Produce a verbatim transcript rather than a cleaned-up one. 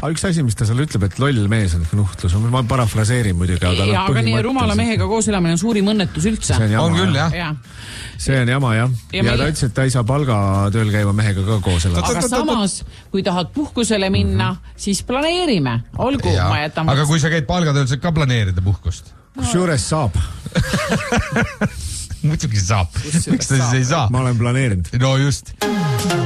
aga üks asi, mis ta seal ütleb, et loll mees on nuhtlus. Ma parafraseerin muidugi. Aga, ja, aga nii rumala mehega koos elamine on suurim õnnetus üldse. See on, jama, on küll, jah. Ja. See on jama, jah. Ja, ja meie... ta ütles, et ta ei saa palgatööl käiva mehega ka koos elada. Aga samas, kui tahad puhkusele minna, mm-hmm. siis planeerime. Olgu, ja. ma jätan... Aga kui sa käid palgatööl, saad ka planeerida puhkust. Kusjuures saab. Muidugi saab. Miks ta siis ei saa? Ma olen planeerinud. No just.